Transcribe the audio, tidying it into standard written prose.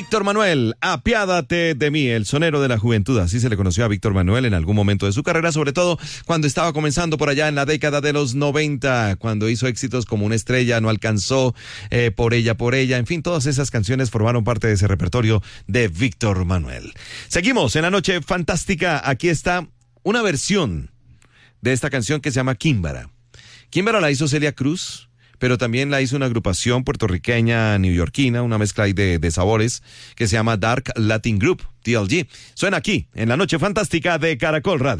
Víctor Manuel, apiádate de mí, el sonero de la juventud. Así se le conoció a Víctor Manuel en algún momento de su carrera, sobre todo cuando estaba comenzando por allá en la década de los 90, cuando hizo éxitos como Una estrella, No alcanzó, Por ella, en fin, todas esas canciones formaron parte de ese repertorio de Víctor Manuel. Seguimos en la noche fantástica. Aquí está una versión de esta canción que se llama Químbara. Químbara la hizo Celia Cruz, pero también la hizo una agrupación puertorriqueña neoyorquina, una mezcla ahí de sabores, que se llama Dark Latin Group, DLG. Suena aquí, en la noche fantástica de Caracol Radio.